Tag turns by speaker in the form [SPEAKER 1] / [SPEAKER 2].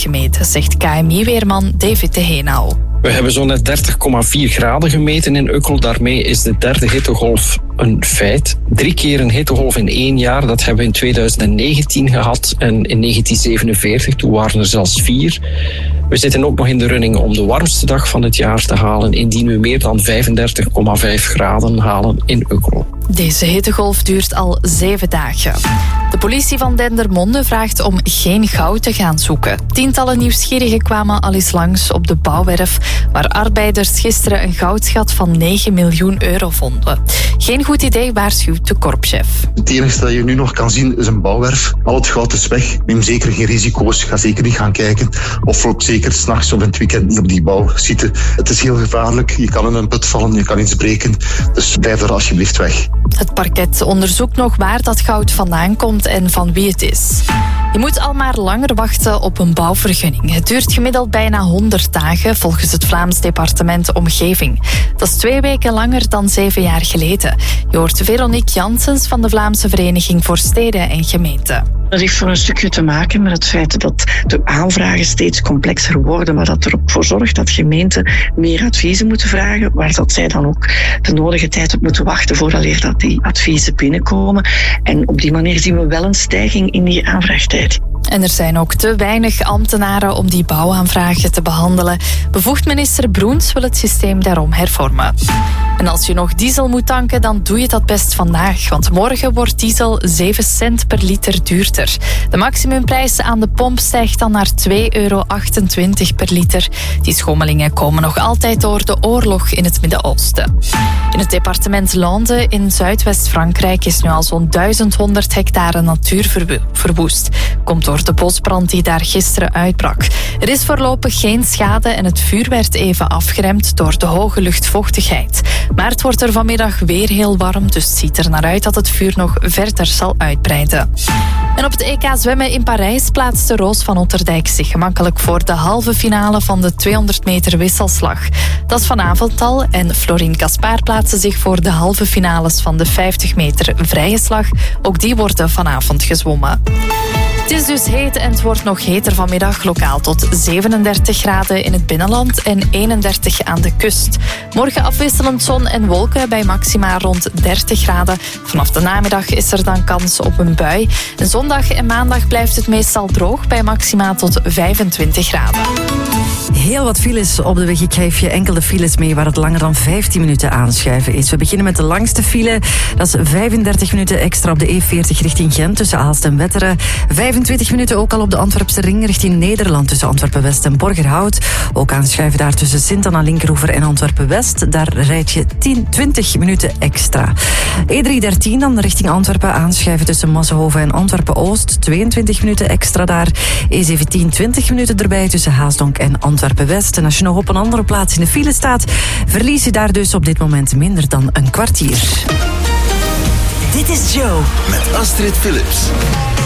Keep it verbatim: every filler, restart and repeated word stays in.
[SPEAKER 1] gemeten, zegt K M I-weerman David de Heenau.
[SPEAKER 2] We hebben zo net dertig komma vier graden gemeten in Ukkel. Daarmee is de derde hittegolf een feit. Drie keer een hittegolf in één jaar. Dat hebben we in tweeduizend negentien gehad. En in negentien zevenenveertig, toen waren er zelfs vier. We zitten ook nog in de running om de warmste dag van het jaar te halen, indien we meer dan vijfendertig komma vijf graden halen in Ukkel.
[SPEAKER 1] Deze hittegolf duurt al zeven dagen. De politie van Dendermonde vraagt om geen goud te gaan zoeken. Tientallen nieuwsgierigen kwamen al eens langs op de bouwwerf, waar arbeiders gisteren een goudschat van negen miljoen euro vonden. Geen goed idee, waarschuwt de korpschef.
[SPEAKER 3] Het enige dat je nu nog kan zien is een bouwwerf. Al het goud is weg. Neem zeker geen risico's. Ga zeker niet gaan kijken. Of loop zeker 's nachts of in het weekend niet op die bouw zitten. Het is heel gevaarlijk. Je kan in een put vallen, je kan iets breken. Dus blijf er alsjeblieft weg.
[SPEAKER 1] Het parket onderzoekt nog waar dat goud vandaan komt en van wie het is. Je moet al maar langer wachten op een bouwvergunning. Het duurt gemiddeld bijna honderd dagen volgens het Vlaams departement Omgeving. Dat is twee weken langer dan zeven jaar geleden. Je hoort Veronique Janssens van de Vlaamse Vereniging voor Steden en Gemeenten.
[SPEAKER 4] Dat heeft voor een stukje te maken met het feit dat de aanvragen steeds complexer worden, maar dat er ook voor zorgt dat gemeenten meer adviezen moeten vragen, waar dat zij dan ook de nodige tijd op moeten wachten vooraleer dat die adviezen binnenkomen. En op die manier zien we wel een stijging in die aanvraagtijd.
[SPEAKER 1] En er zijn ook te weinig ambtenaren om die bouwaanvragen te behandelen. Bevoegd minister Broens wil het systeem daarom hervormen. En als je nog diesel moet tanken, dan doe je dat best vandaag. Want morgen wordt diesel zeven cent per liter duurder. De maximumprijs aan de pomp stijgt dan naar twee euro achtentwintig per liter. Die schommelingen komen nog altijd door de oorlog in het Midden-Oosten. In het departement Landes in Zuidwest-Frankrijk is nu al zo'n duizend honderd hectare natuur verwoest. Komt door de bosbrand die daar gisteren uitbrak. Er is voorlopig geen schade en het vuur werd even afgeremd door de hoge luchtvochtigheid. Maar het wordt er vanmiddag weer heel warm, dus het ziet er naar uit dat het vuur nog verder zal uitbreiden. En op het E K zwemmen in Parijs plaatste Roos van Otterdijk zich gemakkelijk voor de halve finale van de tweehonderd meter wisselslag. Dat is vanavond al en Florine Gaspard plaatste zich voor de halve finales van de vijftig meter vrije slag. Ook die worden vanavond gezwommen. Het is dus heet en het wordt nog heter vanmiddag, lokaal tot zevenendertig graden in het binnenland en eenendertig aan de kust. Morgen afwisselend zon en wolken bij maxima rond dertig graden. Vanaf de namiddag is er dan kans op een bui. En zondag en maandag blijft het meestal droog bij maxima tot vijfentwintig graden.
[SPEAKER 5] Heel wat files op de weg. Ik geef je enkele files mee waar het langer dan vijftien minuten aanschuiven is. We beginnen met de langste file. Dat is vijfendertig minuten extra op de E veertig richting Gent tussen Aalst en Wetteren. vijfentwintig minuten ook al op de Antwerpse ring richting Nederland tussen Antwerpen-West en Borgerhout. Ook aanschuiven daar tussen Sint-Anna-Linkeroever en Antwerpen-West. Daar rijd je tien, twintig minuten extra. E driehonderddertien dan richting Antwerpen aanschuiven tussen Massenhoven en Antwerpen-Oost. tweeëntwintig minuten extra daar. E zeventien, twintig minuten erbij tussen Haasdonk en Antwerpen-West. En als je nog op een andere plaats in de file staat, verlies je daar dus op dit moment minder dan een kwartier.
[SPEAKER 6] Dit is Joe met Astrid Philips.